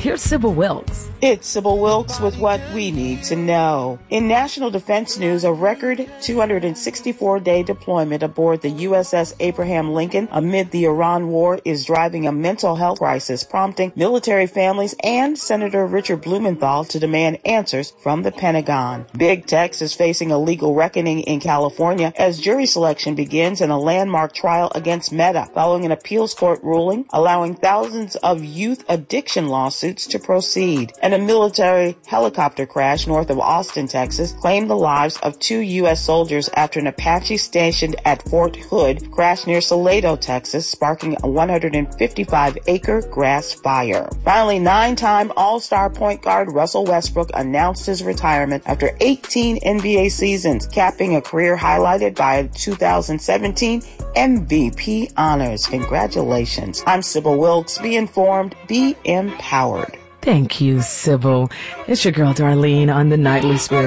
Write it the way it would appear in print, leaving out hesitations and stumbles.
Here's Sybil Wilkes. It's Sybil Wilkes with what we need to know. In national defense news, a record 264-day deployment aboard the USS Abraham Lincoln amid the Iran war is driving a mental health crisis, prompting military families and Senator Richard Blumenthal to demand answers from the Pentagon. Big Tech is facing a legal reckoning in California as jury selection begins in a landmark trial against Meta following an appeals court ruling allowing thousands of youth addiction lawsuits to proceed. And a military helicopter crash north of Austin, Texas, claimed the lives of 2 U.S. soldiers after an Apache stationed at Fort Hood crashed near Salado, Texas, sparking a 155-acre grass fire. Finally, 9-time All-Star point guard Russell Westbrook announced his retirement after 18 NBA seasons, capping a career highlighted by a 2017 MVP honors. Congratulations. I'm Sybil Wilkes. Be informed, be empowered. Thank you, Sybil. It's your girl, Darlene, on the Nightly Spirit.